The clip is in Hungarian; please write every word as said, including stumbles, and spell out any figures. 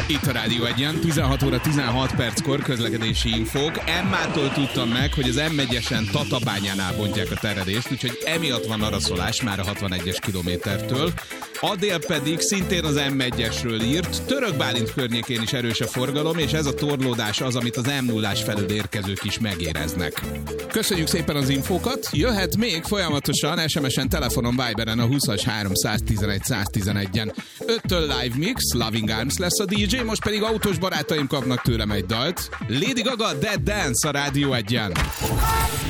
Itt a Rádió Egyen, tizenhat óra tizenhat perckor közlekedési infók. Emmától tudtam meg, hogy az em egyesen Tatabányánál bontják a terelést, úgyhogy emiatt van araszolás már a hatvanegyes kilométertől. Adél pedig szintén az em egyesről írt, Török Bálint környékén is erős a forgalom, és ez a torlódás az, amit az em nullás felől érkezők is megéreznek. Köszönjük szépen az infókat, jöhet még folyamatosan es em es-en, telefonon, Viberen a húszas három száztizenegy száztizenegyen. öttől live mix, Loving Arms lesz a dé dzsé, most pedig autós barátaim kapnak tőlem egy dalt. Lady Gaga, Dead Dance a Rádió Egyen.